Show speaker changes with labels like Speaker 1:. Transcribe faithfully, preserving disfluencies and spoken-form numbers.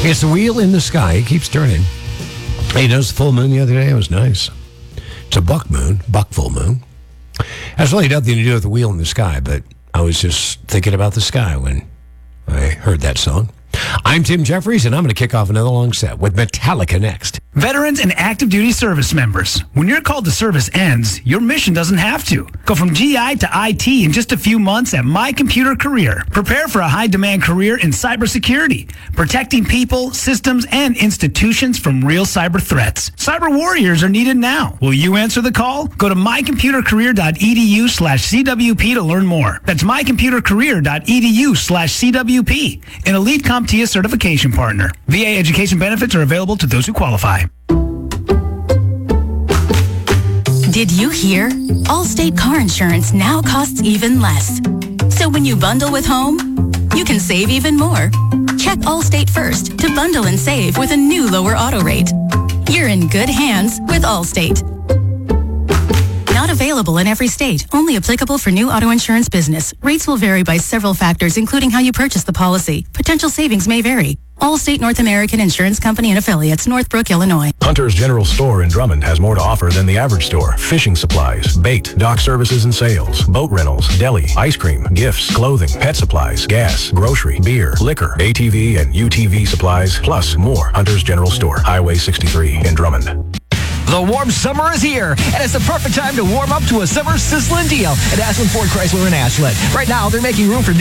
Speaker 1: It's the wheel in the sky. It keeps turning. Hey, noticed the full moon the other day? It was nice. It's a buck moon, buck full moon. Has really nothing to do with the wheel in the sky, but I was just thinking about the sky when I heard that song. I'm Tim Jeffries, and I'm going to kick off another long set with Metallica next.
Speaker 2: Veterans and active duty service members. When your call to service ends, your mission doesn't have to. Go from G I to I T in just a few months at My Computer Career. Prepare for a high-demand career in cybersecurity, protecting people, systems, and institutions from real cyber threats. Cyber warriors are needed now. Will you answer the call? Go to mycomputercareer.edu slash CWP to learn more. That's mycomputercareer.edu slash CWP. An elite CompTIA certification partner. V A education benefits are available to those who qualify.
Speaker 3: Did you hear? Allstate car insurance now costs even less. So when you bundle with home, you can save even more. Check Allstate first to bundle and save with a new lower auto rate. You're in good hands with Allstate. Not available in every state. Only applicable for new auto insurance business. Rates will vary by several factors, including how you purchase the policy. Potential savings may vary. Allstate North American Insurance Company and affiliates, Northbrook, Illinois.
Speaker 4: Hunter's General Store in Drummond has more to offer than the average store. Fishing supplies, bait, dock services and sales, boat rentals, deli, ice cream, gifts, clothing, pet supplies, gas, grocery, beer, liquor, A T V and U T V supplies, plus more. Hunter's General Store, Highway sixty-three in Drummond.
Speaker 5: The warm summer is here, and it's the perfect time to warm up to a summer sizzling deal at Ashland Ford Chrysler in Ashland. Right now, they're making room for